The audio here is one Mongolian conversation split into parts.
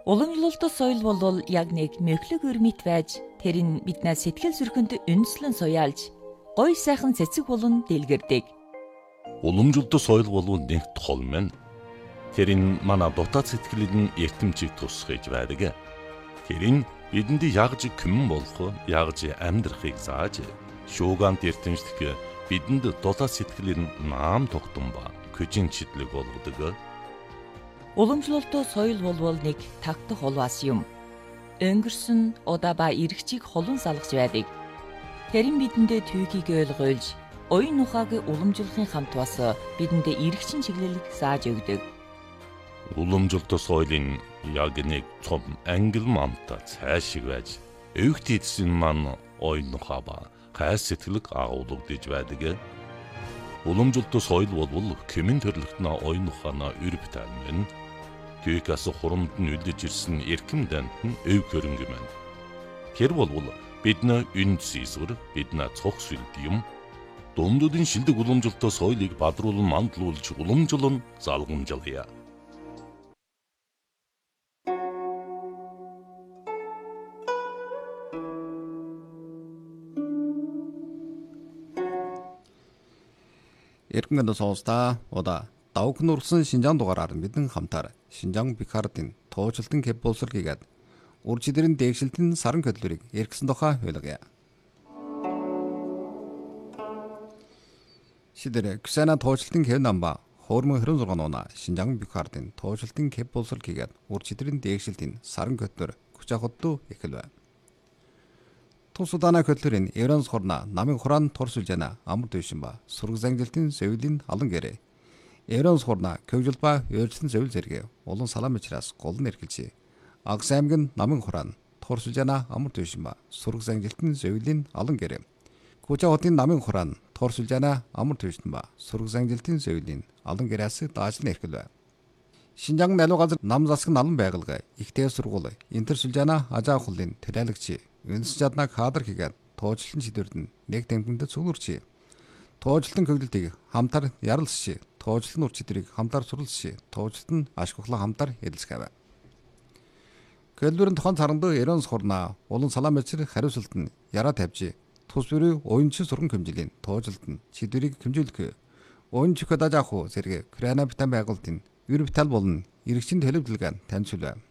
Уламжлалт соёл бол яг нэг мөхлөг өрмөт байж тэр нь биднээс сэтгэл зүрхэнд үнслэн суяалж гоё сайхан цэцэг болон дэлгэрдэг. Уламжлалт соёл бол нэг тол мэн. Тэр нь манай дотоод сэтгэлийн эртэмжийг тусгаж байдаг. Тэр нь бидэнд ягж күмэн болох, ягж амьдрахыг зааж, шуугант эртэмжлэх бидэнд дотоод сэтгэлийн наам тогтсон ба көжин чидлэг болгодог. Уламжлалт соёл бол нэг тагтах улваас юм. Өнгөрсөн удаа ба иргэчийг холон салгаж байдаг. Тэр нь бидэндээ түүхийг ойлгуулж, оюун ухааг уламжлахын хамт бас бидэндээ иргэчин чиглэлийг зааж өгдөг. Уламжлалт соёлын яг нэг цом англ мамта цаашиг байж, өвгт эдсэн маань оюун ухаа ба хайр сэтгэлэг агуулгадж байдаг. Уламжлалт соёл бол комин төрлөختнө оюун ухаанаа өрөвтөн мэн. Түүхээс хурамд нь үлдэж ирсэн эрхэм дант нь өв хөрөнгө мэн. Тэр бол бидний үнд зэсвэр, бидний цогц сүлд юм. Дундуудын шилдэг уламжлалт соёлыг бадруулан мандлуулж уламжлан залгамжлая. Эргэн сонсдаа удаа давг нурсан Шинжаан дугаараар мэдэн хамтаар Шинжаан Пикардын туучлалтын кэп боловсролгээд үржидэрийн дээгшилтийн саран хөдлөрийг эргэсэн тухай ойлгоё. Шидэрэ Ксана туучлалтын кэп намба хоормон 26 оноо Шинжаан Пикардын туучлалтын кэп боловсролгээд үржидэрийн дээгшилтийн саран хөдлөр күчахотдуу эхэлвэ. Тусудана хөдлөрийн Евранс хорна намын хураан торсулжана амар дэвшин ба сураг зангилтын зөвлийн алан гэрээ. Евранс хорна көвжил ба өөрчлөлтөн зөвл зэрэг улан салам мичраас гол нь эрхэлжээ. Агс аймгийн намын хураан торсулжана амар дэвшин ба сураг зангилтын зөвлийн алан гэрээ. Куча хотын намын хураан торсулжана амар дэвшин ба сураг зангилтын зөвлийн алан гэрээс даажлан эрхэлвэ. Шинжаан налуу газар нам засаг налан байгуулга ихтэй сургууль интерсулжана ажаа хулын төлөөлөгч Үнс чадна кадр хийгээд туучлалтын шийдвэрд нь нэг тэмдэгтээ цуглуулж, туучлалтын хөглөлтийг хамтар ярилцж, туучлалтын ур чадрыг хамтар сурлж, туучлалт нь ашиглахлаа хамтар хэлэлцгээв. Хөглөрийн тухайн царандаа Евранс хорна улан салаан мэцэр хариуцалт нь яраа тавьж, тус бүрийн уянчин сурган хэмжээлийн туучлалт нь шийдвэрийг хэмжүүлэх, уянч хөдөөж авах зэрэг Украина битэн байгуулалтын ер битал болон иргэжин төлөвлөгөө таньцуулв.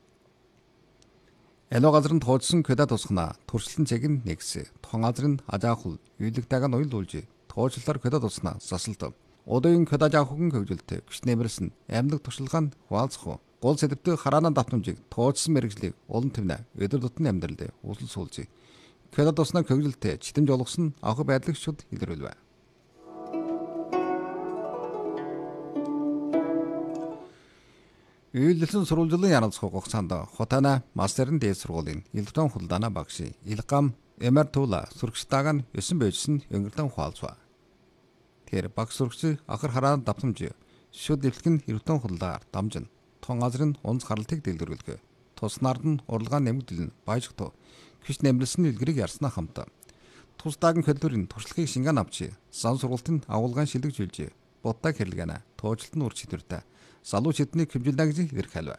Эло газрын туучлсан көдө тусгана туршлалтын цэг нь нэгс тухайн газрын ажаахул үйлдэгтэйг нь уйлуулж туучлалаар көдө тусна засалт удаагийн көдө ажаахын хөгжилтэй күч нэмэрсэн амьдлаг туршлагаа хуваалцах гол сэдвтэ хараана давтамжийг туучсан мэрэгжлийг улан төвнө өдөр тутмын амьдралд үсэл суулж көдө тусна хөгжилтэй читэмж олгосон авах байдлыг шууд илрүүлвэ. Үйлдэлсэн сурвалжлын яналцх хугацаанд хотана мастерын дээд сургуулийн электрон худалдааны багш Илгам Эмертула сурагчтайг нь 9 байжсэн өнгөртөн хуалцва. Тэр багш сурагч ахар хараан давтамж шүд дэвлэгэн электрон худалдаагаар дамжин тун газрын унц гаралтыг дэлгэрүүлэх. Туснард нь урлагаа нэмэгдэлн баяжгтуу күч нэмэлсэн илгэрийг ярснаа хамт тусдаагийн хөдлөрийн туршлагыг шингэн авч сан сургалтын агуулгын шилэгжүүлж боддаг хэрэглэнэ туучлалт нь ур чидвэртэй залуу чидний хэмжилнэ гэж ирхэлвэ.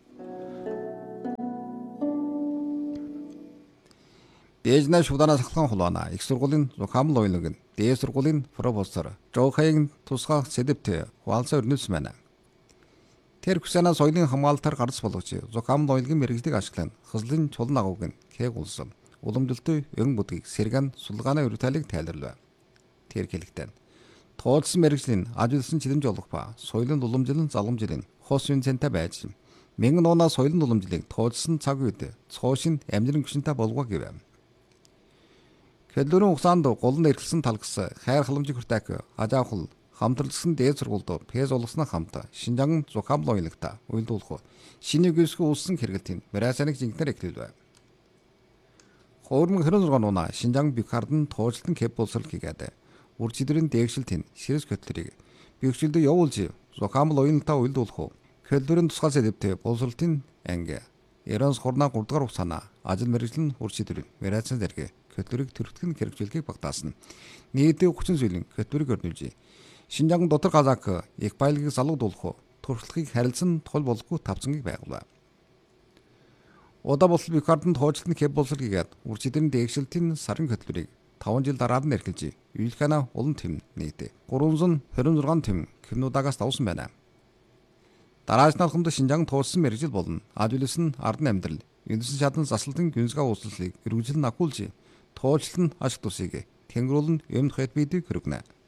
Бэжнэ шуданаас ахлан хулаана их сургуулийн Зохамл оюуныг дээд сургуулийн профессор Жохагийн тусгай сэдвтэ хуалцаа өрнөс мэнэ. Тэр Ксана соёлын хамгаалтаар гарц болгож Зохамл оюунгийн мэрэгжлийг ашиглан хызлын чулан агууг нь кэг улсан уламжлалтын өн бүдгийг сэргэн сулгааны өртөлийг тайлбарлав. Тэр хэлэхдээ туулсан мэрэгжлийн ажилсан чидэмж олох ба соёлын уламжлалын заламжлалын хос үнцэнтэй байж мянган оноо соёлын уламжлалыг туулсан цаг үед цоошин амжилын гүшинтэй болгоо гэв. Хөдлөрийн хугацаанд гол нь эрхэлсэн талгас хайр халамжийг хүртээх ажаахул хамтралсан дээд сургуульд пэз олгосноо хамт Шинжаан Зохамл оюунлагта уйлдуулах шинэ гүйсгүү улсын хэрэглэтийн мэрасаныг жинхэнээр эхлүүлв. Хоормон 26 оноо Шинжаан Пикардын туучлалтын кэп боловсрол хийгээд үржидэрийн дээгшилтийн ширэс хөтлөрийг бэхжилдээ явуулж Зохамл оюунлагта уйлдуулах хөдлөрийн тусгай сэдвтэ боловсролтын анги Евранс хорна 3 дугаар хугацаана ажил мэргэжлэн үржидэрийн мэрасан зэрэг хөтлөрийг төрөлтгөн хэрэгжүүлэхийг багтаасан. Нийтдээ 30 зүйлийн хөтлөрийг өрнүүлж Шинжаан дотор газак их баялагийг залгуулах туршлагыг харилцан тул болгохгүй тавцангийг байгуулав. Удаа болол Бикарданд хуучлалтын хэв боловсролгийгээд үржидэрийн дээгшилтийн сарын хөтөлбөрийг 5 жил дараад нь эрхэлж, Юлькана улан тэм нийт 326 тэм Кимнуудаагаас давсан байна. Дараач нархамд Шинжаан туулсан мэргэжил болон Адвилс нь ардан амьдрал, Юнэсэн шатан заслалтын гүнзгий уучлалыг эргүүлэн агуулж, туулчлал нь ашиг тусыг тэнгэрүүлэн өмнөх хэд бидийг хөргөнө.